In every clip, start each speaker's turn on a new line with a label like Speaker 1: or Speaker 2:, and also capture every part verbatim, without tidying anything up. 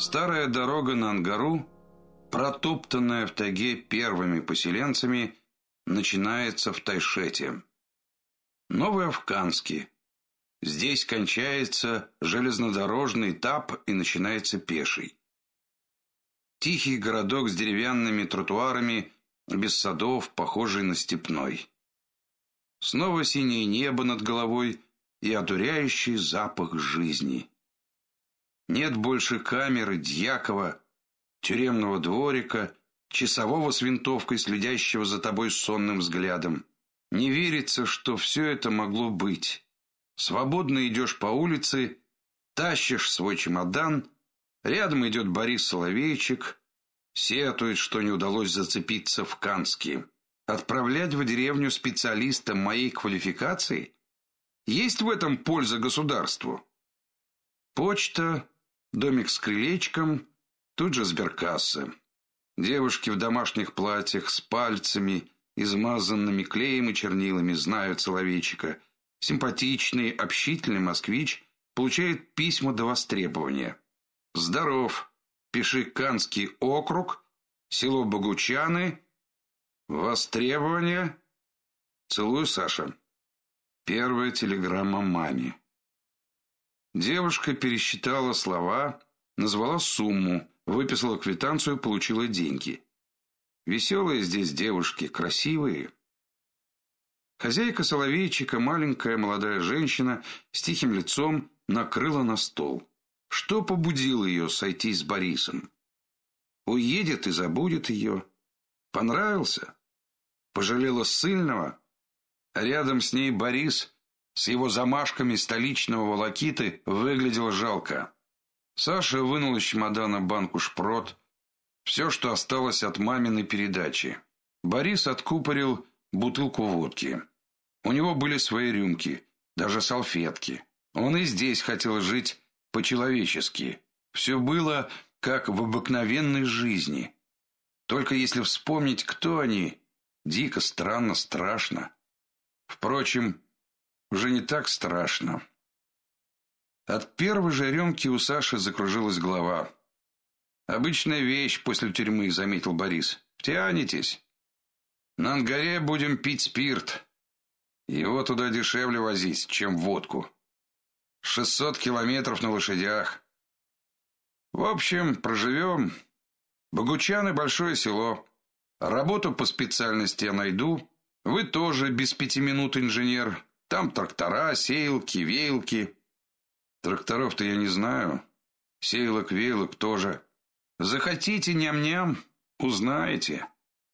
Speaker 1: Старая дорога на Ангару, протоптанная в тайге первыми поселенцами, начинается в Тайшете. Новоафганский. Здесь кончается железнодорожный этап и начинается пеший. Тихий городок с деревянными тротуарами, без садов, похожий на степной. Снова синее небо над головой и одуряющий запах жизни. Нет больше камеры, Дьякова, тюремного дворика, часового с винтовкой, следящего за тобой сонным взглядом. Не верится, что все это могло быть. Свободно идешь по улице, тащишь свой чемодан, рядом идет Борис Соловейчик, сетует, что не удалось зацепиться в Канске. Отправлять в деревню специалиста моей квалификации? Есть в этом польза государству? Почта, домик с крылечком, тут же сберкасса. Девушки в домашних платьях с пальцами, измазанными клеем и чернилами, знают Соловейчика. Симпатичный, общительный москвич получает письма до востребования. Здоров. Пиши Канский округ, село Богучаны. Востребование. Целую, Саша. Первая телеграмма маме. Девушка пересчитала слова, назвала сумму, выписала квитанцию, получила деньги. Веселые здесь девушки, красивые. Хозяйка Соловейчика, маленькая молодая женщина с тихим лицом, накрыла на стол. Что побудило ее сойтись с Борисом? Уедет и забудет ее. Понравился? Пожалела ссыльного? Рядом с ней Борис с его замашками столичного волокиты выглядел жалко. Саша вынул из чемодана банку шпрот, все, что осталось от маминой передачи. Борис откупорил бутылку водки. У него были свои рюмки, даже салфетки. Он и здесь хотел жить по-человечески. Все было как в обыкновенной жизни. Только если вспомнить, кто они, дико, странно, страшно. Впрочем, уже не так страшно. От первой же рюмки у Саши закружилась голова. Обычная вещь после тюрьмы, заметил Борис. Втянетесь. На Ангаре будем пить спирт. Его туда дешевле возить, чем водку. Шестьсот километров на лошадях. В общем, проживем. Богучаны — большое село. Работу по специальности я найду. Вы тоже без пяти минут инженер. Там трактора, сеялки, веялки. Тракторов-то я не знаю. Сеялок, веялок тоже. Захотите ням-ням, узнаете.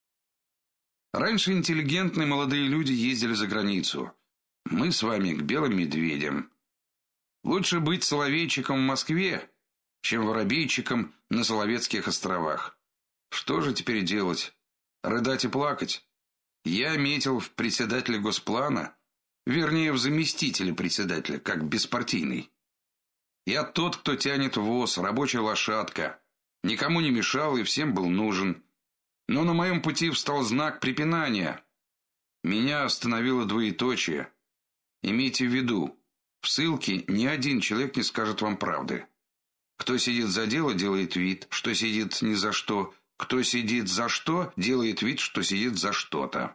Speaker 1: Раньше интеллигентные молодые люди ездили за границу. Мы с вами к белым медведям. Лучше быть соловейчиком в Москве, чем воробейчиком на Соловецких островах. Что же теперь делать? Рыдать и плакать? Я метил в председателя госплана, вернее, в заместителя председателя, как беспартийный. Я тот, кто тянет воз, рабочая лошадка. Никому не мешал и всем был нужен. Но на моем пути встал знак препинания. Меня остановило двоеточие. Имейте в виду, в ссылке ни один человек не скажет вам правды. Кто сидит за дело, делает вид, что сидит ни за что. Кто сидит за что, делает вид, что сидит за что-то.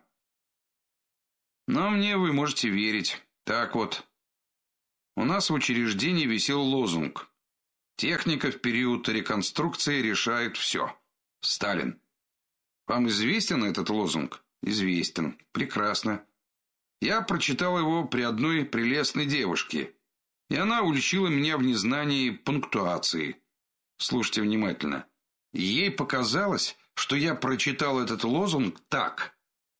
Speaker 1: Но мне вы можете верить. Так вот. У нас в учреждении висел лозунг: техника в период реконструкции решает все. Сталин. Вам известен этот лозунг? Известен. Прекрасно. Я прочитал его при одной прелестной девушке, и она уличила меня в незнании пунктуации. Слушайте внимательно. Ей показалось, что я прочитал этот лозунг так: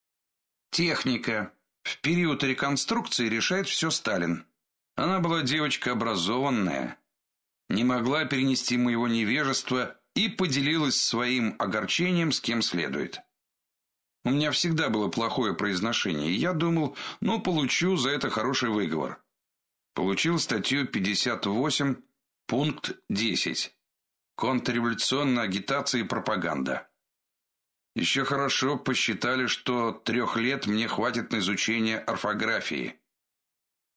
Speaker 1: техника в период реконструкции решает все, Сталин. Она была девочка образованная, не могла перенести моего невежества и поделилась своим огорчением с кем следует. У меня всегда было плохое произношение, и я думал, ну, получу за это хороший выговор. Получил статью пятьдесят восемь, пункт десять. Контрреволюционная агитация и пропаганда. Еще хорошо посчитали, что трех лет мне хватит на изучение орфографии.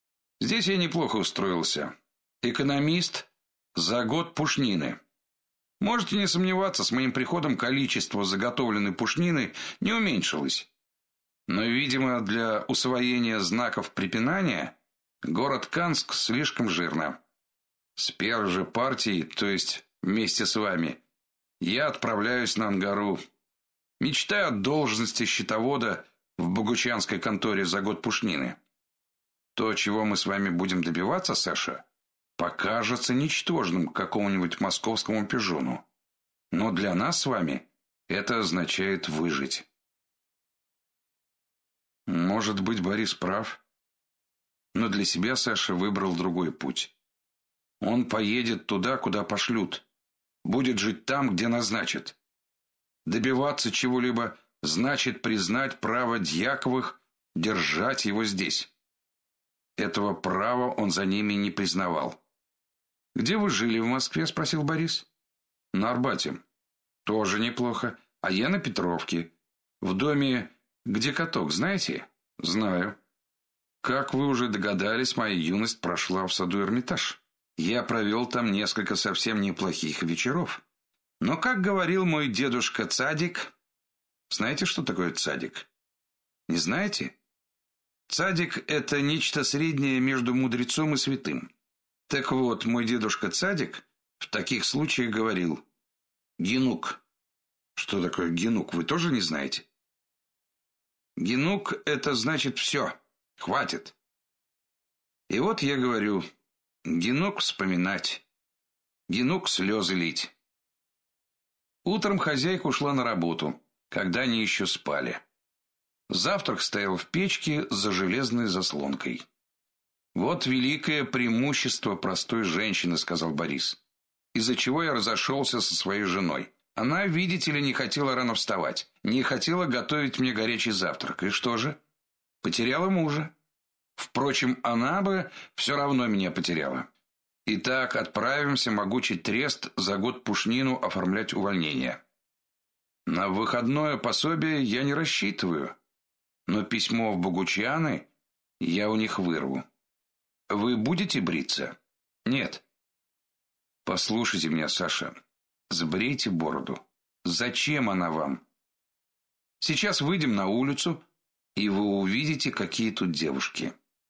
Speaker 1: Здесь я неплохо устроился. Экономист, за год пушнины. Можете не сомневаться, с моим приходом количество заготовленной пушнины не уменьшилось. Но, видимо, для усвоения знаков препинания город Канск слишком жирно. С первой же партией, то есть вместе с вами, я отправляюсь на Ангару. Мечтаю о должности счетовода в богучанской конторе за год пушнины. То, чего мы с вами будем добиваться, Саша, покажется ничтожным какому-нибудь московскому пижону. Но для нас с вами это означает выжить. Может быть, Борис прав. Но для себя Саша выбрал другой путь. Он поедет туда, куда пошлют. Будет жить там, где назначат. Добиваться чего-либо значит признать право Дьяковых держать его здесь. Этого права он за ними не признавал. «Где вы жили в Москве?» – спросил Борис. «На Арбате». «Тоже неплохо. А я на Петровке. В доме, где каток, знаете?» «Знаю». «Как вы уже догадались, моя юность прошла в саду Эрмитаж. Я провел там несколько совсем неплохих вечеров. Но, как говорил мой дедушка Цадик...» «Знаете, что такое цадик?» «Не знаете?» Цадик – это нечто среднее между мудрецом и святым. Так вот, мой дедушка Цадик в таких случаях говорил: «Генук». Что такое генук, вы тоже не знаете? Генук – это значит все, хватит. И вот я говорю: генук вспоминать, генук слезы лить. Утром хозяйка ушла на работу, когда они еще спали. Завтрак стоял в печке за железной заслонкой. «Вот великое преимущество простой женщины», — сказал Борис, «из-за чего я разошелся со своей женой. Она, видите ли, не хотела рано вставать, не хотела готовить мне горячий завтрак. И что же? Потеряла мужа. Впрочем, она бы все равно меня потеряла. Итак, отправимся, могучий трест, за год пушнину оформлять увольнение. На выходное пособие я не рассчитываю, но письмо в Богучаны я у них вырву. Вы будете бриться? Нет. Послушайте меня, Саша. Сбрейте бороду. Зачем она вам? Сейчас выйдем на улицу, и вы увидите, какие тут девушки».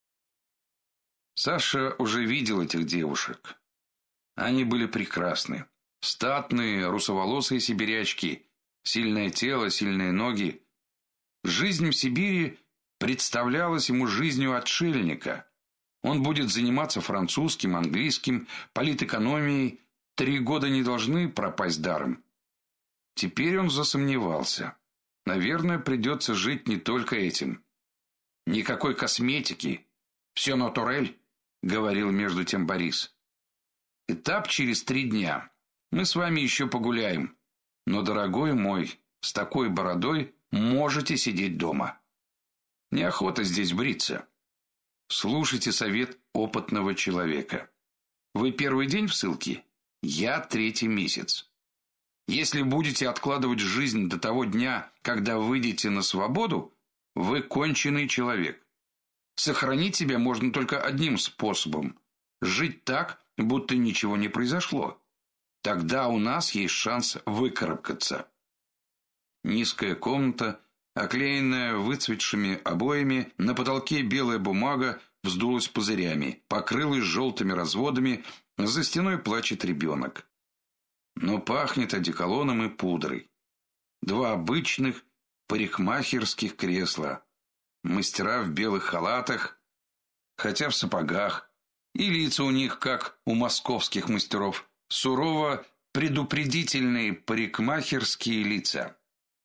Speaker 1: Саша уже видел этих девушек. Они были прекрасны. Статные, русоволосые сибирячки, сильное тело, сильные ноги. Жизнь в Сибири представлялась ему жизнью отшельника. Он будет заниматься французским, английским, политэкономией. Три года не должны пропасть даром. Теперь он засомневался. Наверное, придется жить не только этим. Никакой косметики. Все натурель, говорил между тем Борис. Этап через три дня. Мы с вами еще погуляем. Но, дорогой мой, с такой бородой можете сидеть дома. Неохота здесь бриться. Слушайте совет опытного человека. Вы первый день в ссылке? Я третий месяц. Если будете откладывать жизнь до того дня, когда выйдете на свободу, вы конченый человек. Сохранить себя можно только одним способом – жить так, будто ничего не произошло. Тогда у нас есть шанс выкарабкаться. Низкая комната, оклеенная выцветшими обоями, на потолке белая бумага вздулась пузырями, покрылась желтыми разводами, за стеной плачет ребенок. Но пахнет одеколоном и пудрой. Два обычных парикмахерских кресла. Мастера в белых халатах, хотя в сапогах, и лица у них, как у московских мастеров, сурово предупредительные парикмахерские лица.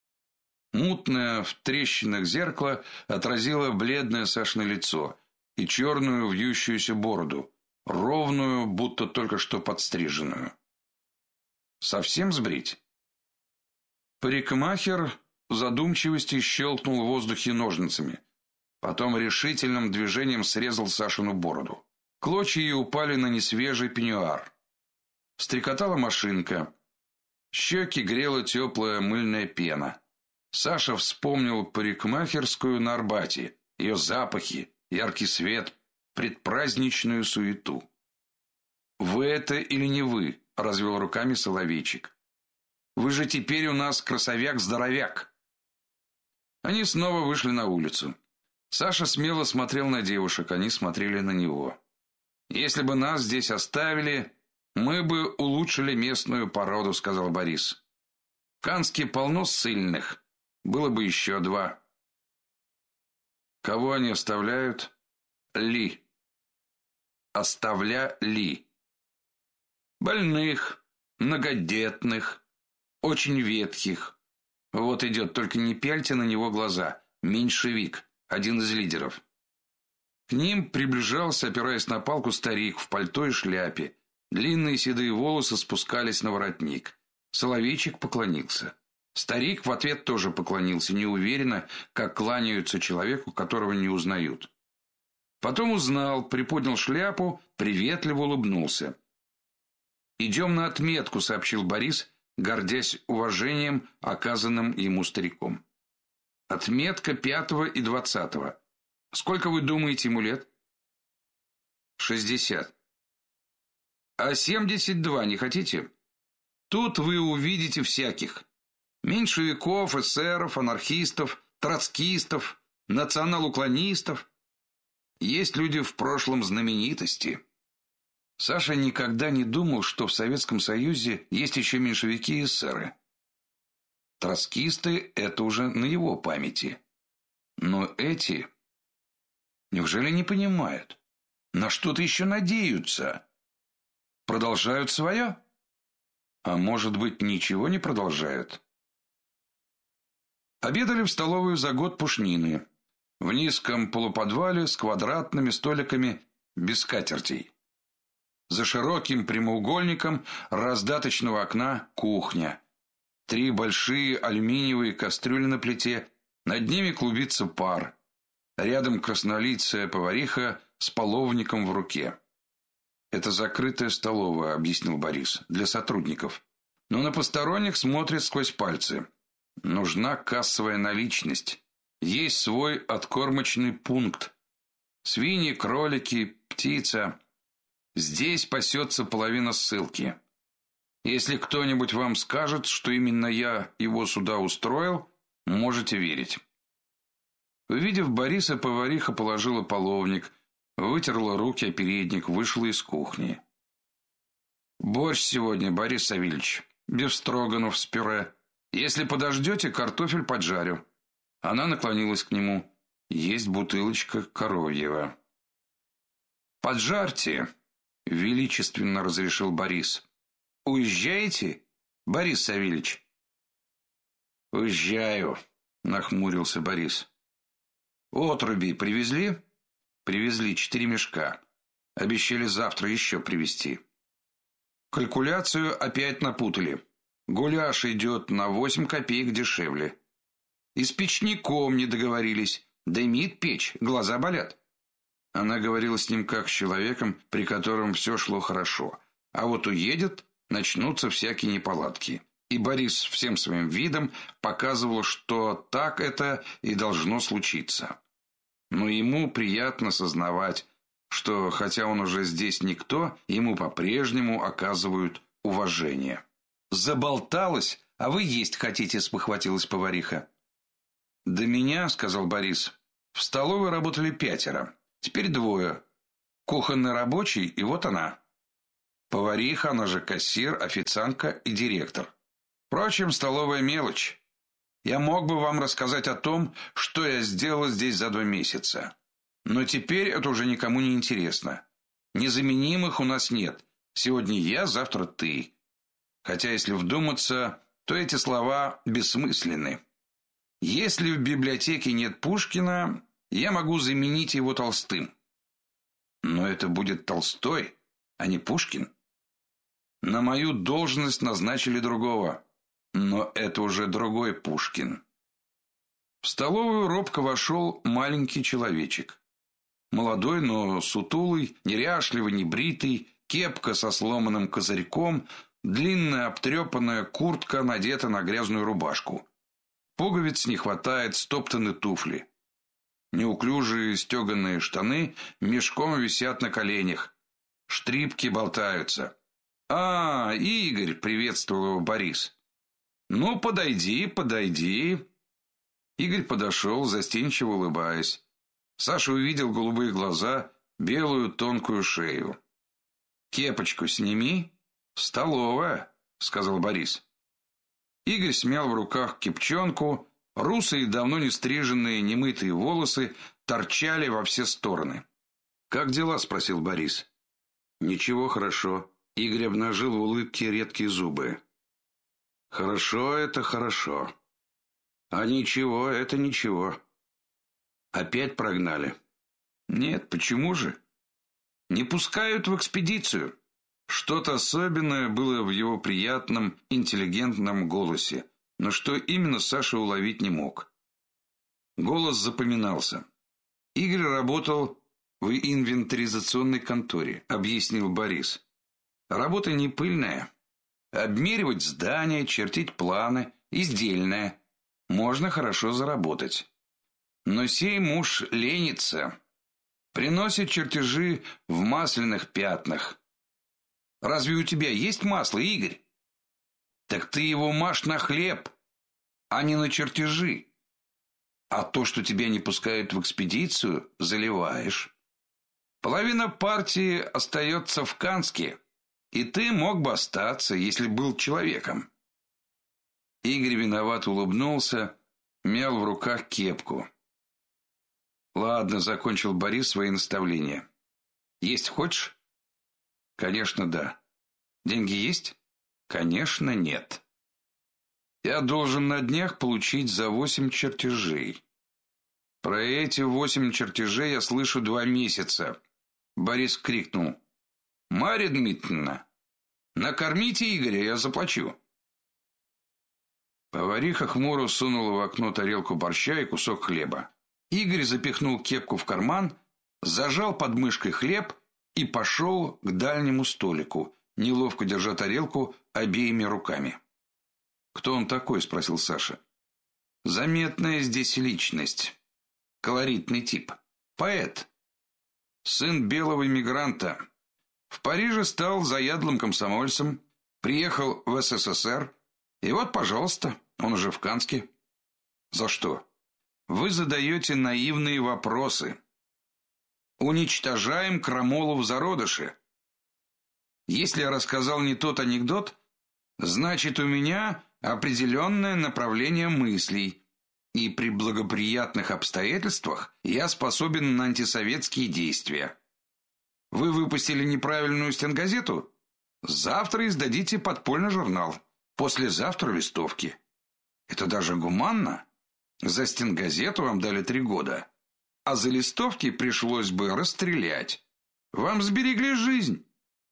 Speaker 1: Мутное в трещинах зеркало отразило бледное Сашино лицо и черную вьющуюся бороду, ровную, будто только что подстриженную. Совсем сбрить? Парикмахер в задумчивости щелкнул в воздухе ножницами. Потом решительным движением срезал Сашину бороду. Клочья ее упали на несвежий пеньюар. Стрекотала машинка. Щеки грела теплая мыльная пена. Саша вспомнил парикмахерскую на Арбате, ее запахи, яркий свет, предпраздничную суету. «Вы это или не вы?» – развел руками Соловейчик. Вы же теперь у нас красовяк-здоровяк. Они снова вышли на улицу. Саша смело смотрел на девушек, они смотрели на него. Если бы нас здесь оставили, мы бы улучшили местную породу, сказал Борис. В Канске полно ссыльных. Было бы еще два. Кого они оставляют? Ли. Оставляли. Больных, многодетных, очень ветхих. Вот идет, только не пяльте на него глаза. Меньшевик, один из лидеров. К ним приближался, опираясь на палку, старик в пальто и шляпе. Длинные седые волосы спускались на воротник. Соловейчик поклонился. Старик в ответ тоже поклонился, неуверенно, как кланяются человеку, которого не узнают. Потом узнал, приподнял шляпу, приветливо улыбнулся. «Идем на отметку», — сообщил Борис, гордясь уважением, оказанным ему стариком. «Отметка пятого и двадцатого. Сколько вы думаете ему лет?» «Шестьдесят». «А семьдесят два не хотите?» «Тут вы увидите всяких. Меньшевиков, эсеров, анархистов, троцкистов, национал-уклонистов. Есть люди в прошлом знаменитости». Саша никогда не думал, что в Советском Союзе есть еще меньшевики и эсеры. Троцкисты – это уже на его памяти. Но эти... Неужели не понимают? На что-то еще надеются? Продолжают свое? А может быть, ничего не продолжают? Обедали в столовую за год пушнины. В низком полуподвале с квадратными столиками без скатертей. За широким прямоугольником раздаточного окна кухня. Три большие алюминиевые кастрюли на плите, над ними клубится пар. Рядом краснолицая повариха с половником в руке. «Это закрытая столовая», — объяснил Борис, — «для сотрудников. Но на посторонних смотрят сквозь пальцы. Нужна кассовая наличность. Есть свой откормочный пункт. Свиньи, кролики, птица. Здесь пасется половина ссылки. Если кто-нибудь вам скажет, что именно я его сюда устроил, можете верить». Увидев Бориса, повариха положила половник, вытерла руки о передник, вышла из кухни. «Борщ сегодня, Борис Савельевич, бефстроганов с пюре. Если подождете, картофель поджарю». Она наклонилась к нему. «Есть бутылочка коровьего». «Поджарьте», — величественно разрешил Борис. «Уезжаете, Борис Савельевич?» «Уезжаю», — нахмурился Борис. «Отруби привезли?» «Привезли четыре мешка. Обещали завтра еще привезти». Калькуляцию опять напутали. Гуляш идет на восемь копеек дешевле. И с печником не договорились. Дымит печь, глаза болят. Она говорила с ним как с человеком, при котором все шло хорошо. А вот уедет, начнутся всякие неполадки. И Борис всем своим видом показывал, что так это и должно случиться. Но ему приятно сознавать, что, хотя он уже здесь никто, ему по-прежнему оказывают уважение. «Заболталась, а вы есть хотите», — спохватилась повариха. «До меня, — сказал Борис, — в столовой работали пятеро, теперь двое. Кухонный рабочий, и вот она. Повариха, она же кассир, официантка и директор. Впрочем, столовая мелочь. Я мог бы вам рассказать о том, что я сделала здесь за два месяца. Но теперь это уже никому не интересно. Незаменимых у нас нет. Сегодня я, завтра ты. Хотя, если вдуматься, то эти слова бессмысленны. Если в библиотеке нет Пушкина, я могу заменить его Толстым. Но это будет Толстой, а не Пушкин. На мою должность назначили другого. Но это уже другой Пушкин». В столовую робко вошел маленький человечек. Молодой, но сутулый, неряшливый, небритый, кепка со сломанным козырьком, длинная обтрепанная куртка надета на грязную рубашку. Пуговиц не хватает, стоптаны туфли. Неуклюжие стеганые штаны мешком висят на коленях. Штрипки болтаются. «А, Игорь!» — приветствовал его Борис. Ну, подойди, подойди. Игорь подошел, застенчиво улыбаясь. Саша увидел голубые глаза, белую тонкую шею. Кепочку сними. Столовая, сказал Борис. Игорь смял в руках кепчонку, русые, давно не стриженные, немытые волосы торчали во все стороны. Как дела, спросил Борис. Ничего, хорошо. Игорь обнажил в улыбке редкие зубы. Хорошо, это хорошо. А ничего, это ничего. Опять прогнали? Нет, почему же? Не пускают в экспедицию. Что-то особенное было в его приятном, интеллигентном голосе, но что именно Саша уловить не мог. Голос запоминался. Игорь работал в инвентаризационной конторе, объяснил Борис. Работа не пыльная. Обмеривать здания, чертить планы, издельная. Можно хорошо заработать. Но сей муж ленится. Приносит чертежи в масляных пятнах. Разве у тебя есть масло, Игорь? Так ты его мажь на хлеб, а не на чертежи. А то, что тебя не пускают в экспедицию, заливаешь. Половина партии остается в Канске, и ты мог бы остаться, если был человеком. Игорь виновато улыбнулся, мял в руках кепку. Ладно, закончил Борис свои наставления. Есть хочешь? Конечно, да. Деньги есть? Конечно, нет. Я должен на днях получить за восемь чертежей. Про эти восемь чертежей я слышу два месяца. Борис крикнул: Марья Дмитриевна, накормите Игоря, я заплачу. Повариха хмуро сунула в окно тарелку борща и кусок хлеба. Игорь запихнул кепку в карман, зажал под мышкой хлеб и пошел к дальнему столику, неловко держа тарелку обеими руками. «Кто он такой?» – спросил Саша. «Заметная здесь личность. Колоритный тип. Поэт. Сын белого иммигранта. В Париже стал заядлым комсомольцем, приехал в СССР, и вот, пожалуйста, он уже в Канске. За что? Вы задаете наивные вопросы. Уничтожаем крамолу в зародыше. Если я рассказал не тот анекдот, значит, у меня определенное направление мыслей, и при благоприятных обстоятельствах я способен на антисоветские действия. Вы выпустили неправильную стенгазету? Завтра издадите подпольный журнал, послезавтра листовки. Это даже гуманно. За стенгазету вам дали три года. А за листовки пришлось бы расстрелять. Вам сберегли жизнь.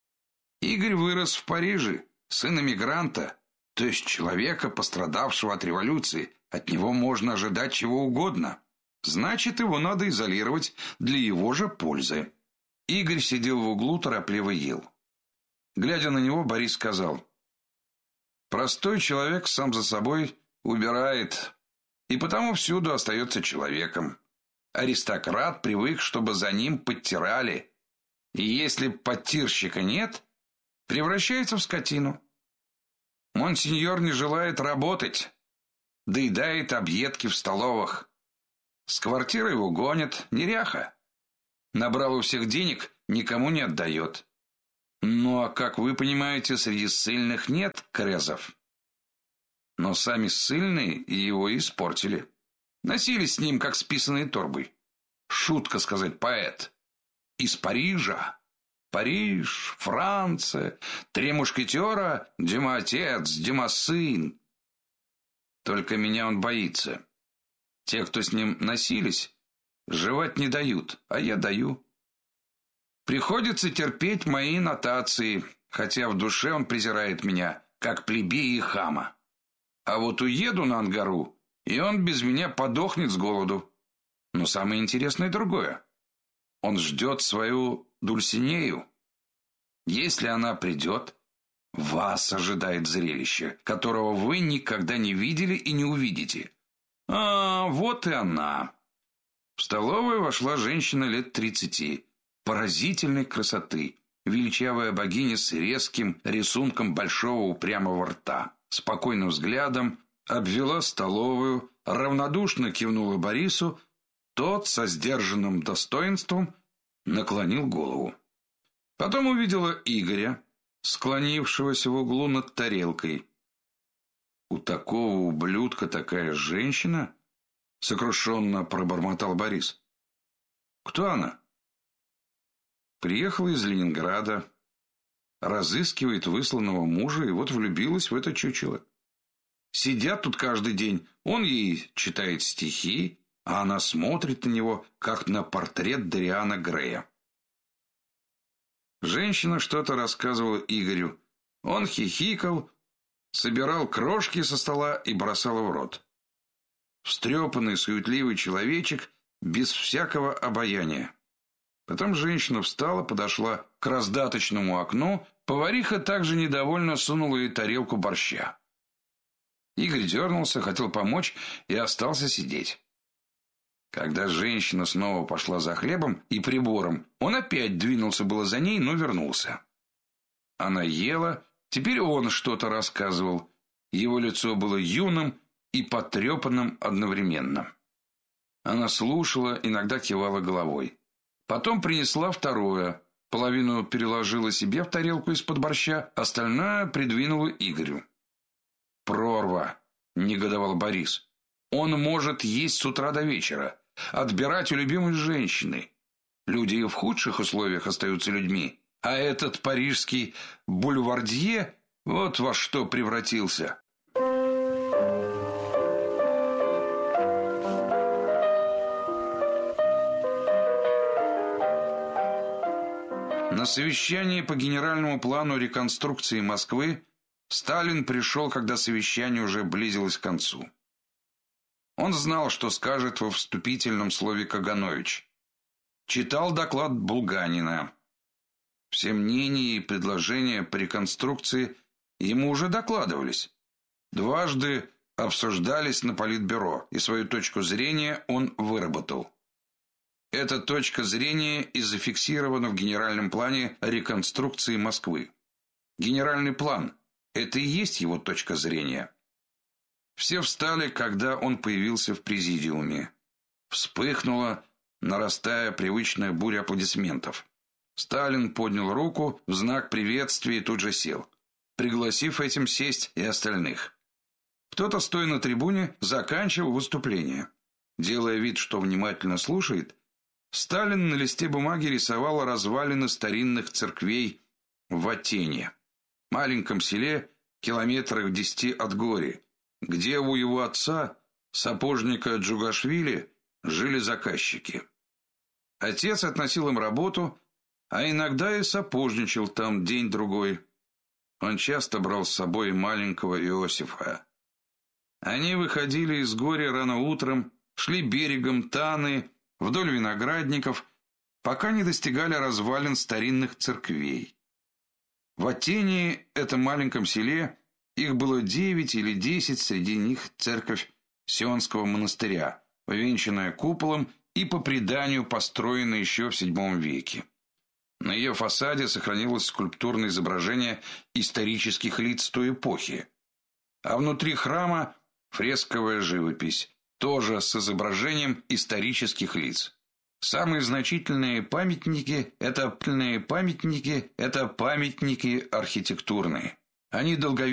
Speaker 1: Игорь вырос в Париже, сын эмигранта, то есть человека, пострадавшего от революции. От него можно ожидать чего угодно. Значит, его надо изолировать для его же пользы. Игорь сидел в углу, торопливо ел. Глядя на него, Борис сказал: «Простой человек сам за собой убирает, и потому всюду остается человеком. Аристократ привык, чтобы за ним подтирали, и если подтирщика нет, превращается в скотину. Монсеньор не желает работать, доедает объедки в столовых. С квартиры его гонят, неряха. Набрал у всех денег, никому не отдает. Ну а как вы понимаете, среди ссыльных нет крезов. Но сами ссыльные его испортили. Носились с ним, как с писаной торбой. Шутка сказать, поэт. Из Парижа. Париж, Франция, три мушкетера, Дюма отец, Дюма сын. Только меня он боится. Те, кто с ним носились, жевать не дают, а я даю. Приходится терпеть мои нотации, хотя в душе он презирает меня, как плебея и хама. А вот уеду на Ангару, и он без меня подохнет с голоду. Но самое интересное другое. Он ждет свою Дульсинею. Если она придет, вас ожидает зрелище, которого вы никогда не видели и не увидите. А, вот и она. В столовую вошла женщина лет тридцати, поразительной красоты, величавая богиня с резким рисунком большого упрямого рта. спокойным взглядом, обвела столовую, равнодушно кивнула Борису, тот со сдержанным достоинством наклонил голову. Потом увидела Игоря, склонившегося в углу над тарелкой. «У такого ублюдка такая женщина?» — сокрушенно пробормотал Борис. «Кто она?» «Приехала из Ленинграда, разыскивает высланного мужа и вот влюбилась в это чучело. Сидят тут каждый день, он ей читает стихи, а она смотрит на него, как на портрет Дориана Грея». Женщина что-то рассказывала Игорю. Он хихикал, собирал крошки со стола и бросал в рот. Встрепанный, суетливый человечек без всякого обаяния. Потом женщина встала, подошла к раздаточному окну, повариха также недовольно сунула ей тарелку борща. Игорь дернулся, хотел помочь и остался сидеть. Когда женщина снова пошла за хлебом и прибором, он опять двинулся было за ней, но вернулся. Она ела, теперь он что-то рассказывал. Его лицо было юным и потрепанным одновременно. Она слушала, иногда кивала головой. Потом принесла второе, половину переложила себе в тарелку из-под борща, остальное придвинула Игорю. «Прорва!» – негодовал Борис. «Он может есть с утра до вечера, отбирать у любимой женщины. Люди и в худших условиях остаются людьми, а этот парижский бульвардье вот во что превратился». На совещании по генеральному плану реконструкции Москвы Сталин пришел, когда совещание уже близилось к концу. Он знал, что скажет во вступительном слове Каганович. Читал доклад Булганина. Все мнения и предложения по реконструкции ему уже докладывались. Дважды обсуждались на Политбюро, и свою точку зрения он выработал. Эта точка зрения и зафиксирована в генеральном плане реконструкции Москвы. Генеральный план – это и есть его точка зрения. Все встали, когда он появился в президиуме. Вспыхнула, нарастая привычная буря аплодисментов. Сталин поднял руку в знак приветствия и тут же сел, пригласив этим сесть и остальных. Кто-то, стоя на трибуне, заканчивал выступление. Делая вид, что внимательно слушает, Сталин на листе бумаги рисовал развалины старинных церквей в Ватене, маленьком селе километрах в десяти от Гори, где у его отца, сапожника Джугашвили, жили заказчики. Отец относил им работу, а иногда и сапожничал там день-другой. Он часто брал с собой маленького Иосифа. Они выходили из Гори рано утром, шли берегом Таны, вдоль виноградников, пока не достигали развалин старинных церквей. В Атене, этом маленьком селе, их было девять или десять, среди них церковь Сионского монастыря, увенчанная куполом и по преданию построена еще в седьмом веке. На ее фасаде сохранилось скульптурное изображение исторических лиц той эпохи, а внутри храма фресковая живопись, тоже с изображением исторических лиц. Самые значительные памятники – это памятники, это памятники архитектурные. Они долговечны.